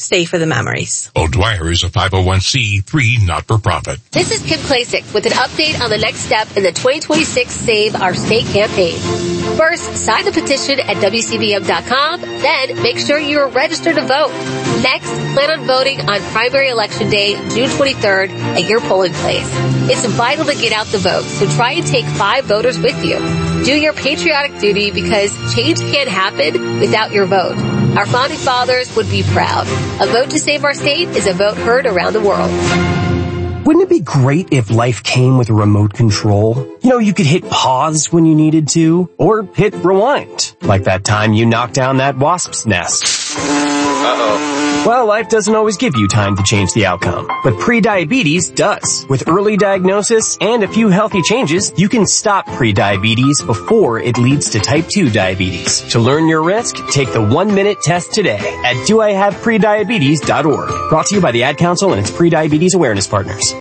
stay for the memories. O'Dwyer is a 501c3 not-for-profit. This is Kim Klasick with an update on the next step in the 2026 Save Our State campaign. First, sign the petition at WCBM.com. Then, make sure you are registered to vote. Next, plan on voting on primary election day, June 23rd, at your polling place. It's vital to get out the vote, so try and take 5 voters with you. Do your patriotic duty because change can't happen without your vote. Our founding fathers would be proud. A vote to save our state is a vote heard around the world. Wouldn't it be great if life came with a remote control? You know, you could hit pause when you needed to, or hit rewind. Like that time you knocked down that wasp's nest. Uh-oh. Well, life doesn't always give you time to change the outcome, but prediabetes does. With early diagnosis and a few healthy changes, you can stop prediabetes before it leads to type 2 diabetes. To learn your risk, take the 1-minute test today at doihaveprediabetes.org. Brought to you by the Ad Council and its Prediabetes Awareness Partners.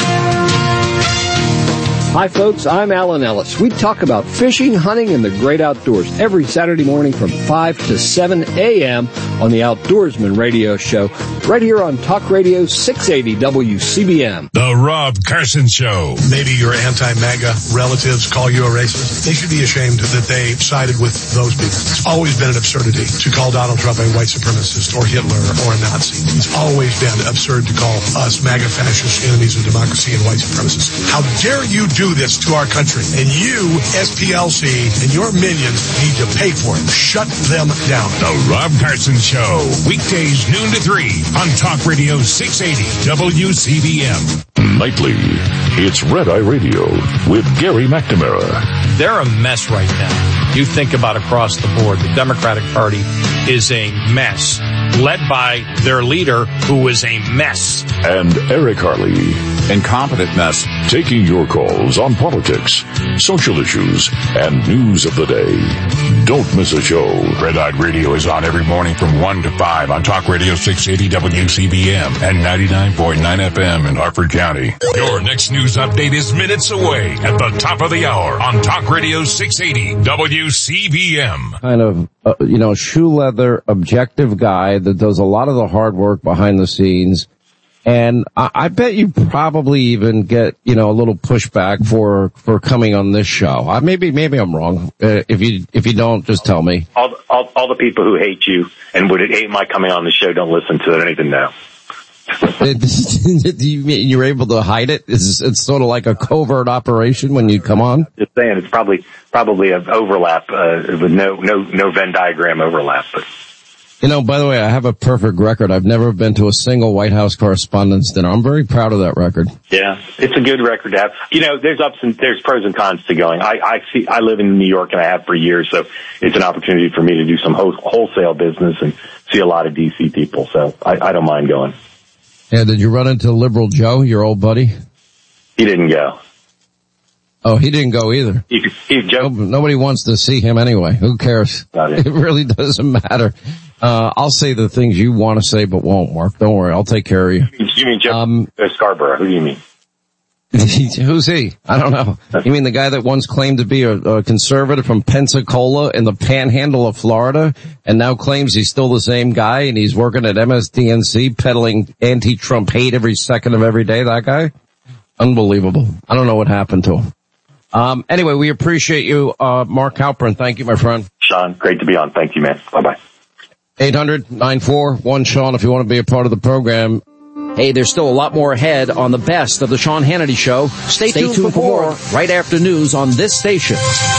Hi folks, I'm Alan Ellis. We talk about fishing, hunting, and the great outdoors every Saturday morning from 5 to 7 a.m. on the Outdoorsman Radio Show, right here on Talk Radio 680 WCBM. The Rob Carson Show. Maybe your anti-MAGA relatives call you a racist. They should be ashamed that they sided with those people. It's always been an absurdity to call Donald Trump a white supremacist or Hitler or a Nazi. It's always been absurd to call us MAGA fascist enemies of democracy and white supremacists. How dare you do this to our country? And you, SPLC, and your minions need to pay for it. Shut them down. The Rob Carson Show. Weekdays noon to 3 on Talk Radio 680 WCBM. Nightly, it's Red Eye Radio with Gary McNamara. They're a mess right now. You think about across the board, the Democratic Party is a mess, led by their leader, who is a mess. And Eric Harley. Incompetent mess. Taking your calls on politics, social issues, and news of the day. Don't miss a show. Red Eye Radio is on every morning from 1 to 5 on Talk Radio 680 WCBM and 99.9 FM in Harford County. Your next news update is minutes away at the top of the hour on Talk Radio 680 WCBM. Kind of, shoe leather, objective guy that does a lot of the hard work behind the scenes. And I bet you probably even get, a little pushback for coming on this show. Maybe I'm wrong. If you don't, just tell me. All the people who hate you and would hate my coming on the show don't listen to it. I don't even know. You're able to hide it? It's sort of like a covert operation when you come on? Just saying, it's probably an overlap, with no Venn diagram overlap, but. By the way, I have a perfect record. I've never been to a single White House Correspondents' Dinner. I'm very proud of that record. Yeah, it's a good record to have. There's pros and cons to going. I live in New York and I have for years, so it's an opportunity for me to do some wholesale business and see a lot of DC people, so I don't mind going. Yeah, did you run into Liberal Joe, your old buddy? He didn't go. Oh, he didn't go either. Nobody wants to see him anyway. Who cares? It really doesn't matter. I'll say the things you want to say but won't, Mark. Don't worry. I'll take care of you. You mean Joe Scarborough? Who do you mean? Who's he? I don't know. You mean the guy that once claimed to be a conservative from Pensacola in the panhandle of Florida and now claims he's still the same guy and he's working at MSDNC peddling anti-Trump hate every second of every day? That guy? Unbelievable. I don't know what happened to him. Anyway, we appreciate you, Mark Halperin. Thank you, my friend. Sean, great to be on. Thank you, man. Bye-bye. 800-941-SEAN if you want to be a part of the program. Hey, there's still a lot more ahead on the best of the Sean Hannity Show. Stay tuned for more right after news on this station.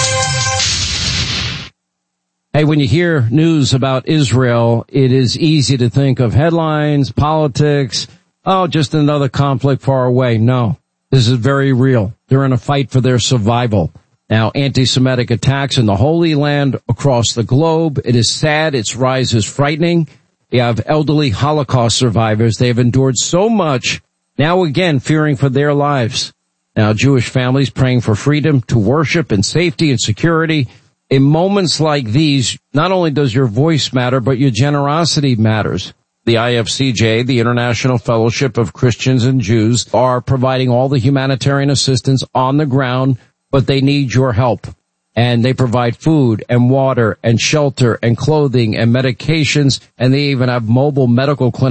Hey, when you hear news about Israel, it is easy to think of headlines, politics, just another conflict far away. No, this is very real. They're in a fight for their survival. Now, anti-Semitic attacks in the Holy Land across the globe. It is sad. Its rise is frightening. You have elderly Holocaust survivors. They have endured so much, now again fearing for their lives. Now, Jewish families praying for freedom to worship in safety and security. In moments like these, not only does your voice matter, but your generosity matters. The IFCJ, the International Fellowship of Christians and Jews, are providing all the humanitarian assistance on the ground, but they need your help. And they provide food and water and shelter and clothing and medications, and they even have mobile medical clinics